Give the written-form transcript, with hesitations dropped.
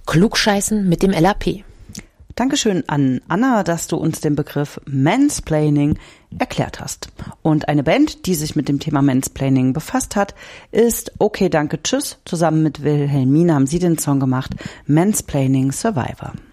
Klugscheißen mit dem LAP. Dankeschön an Anna, dass du uns den Begriff Mansplaining erklärt hast. Und eine Band, die sich mit dem Thema Mansplaining befasst hat, ist Okay, danke, tschüss. Zusammen mit Wilhelmine haben sie den Song gemacht, Mansplaining Survivor.